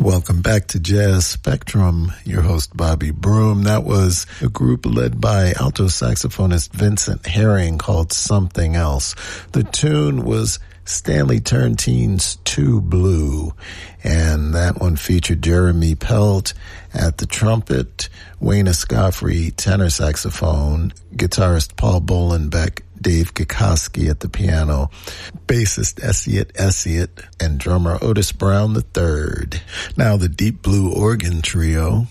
Welcome back to Jazz Spectrum. Your host, Bobby Broom. That was a group led by alto saxophonist Vincent Herring called Something Else. The tune was Stanley Turntine's Too Blue, and that one featured Jeremy Pelt at the trumpet, Wayne Escoffrey tenor saxophone, guitarist Paul Bolenbeck, Dave Kikoski at the piano, bassist Essiet, and drummer Otis Brown III. Now the Deep Blue Organ Trio